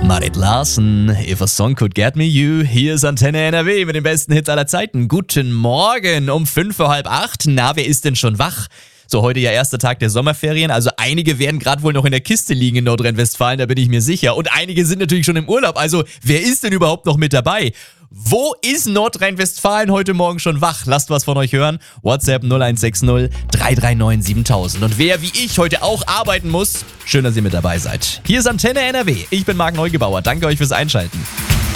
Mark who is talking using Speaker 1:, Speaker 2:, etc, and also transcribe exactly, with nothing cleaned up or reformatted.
Speaker 1: Marit Larsen, If a Song Could Get Me You. Hier ist Antenne N R W mit den besten Hits aller Zeiten. Guten Morgen um fünf vor halb acht. Na, wer ist denn schon wach? So, heute ja erster Tag der Sommerferien, also einige werden gerade wohl noch in der Kiste liegen in Nordrhein-Westfalen, da bin ich mir sicher. Und einige sind natürlich schon im Urlaub, also wer ist denn überhaupt noch mit dabei? Wo ist Nordrhein-Westfalen heute Morgen schon wach? Lasst was von euch hören. WhatsApp null eins sechs null drei drei neun siebentausend. Und wer wie ich heute auch arbeiten muss, schön, dass ihr mit dabei seid. Hier ist Antenne N R W. Ich bin Marc Neugebauer. Danke euch fürs Einschalten.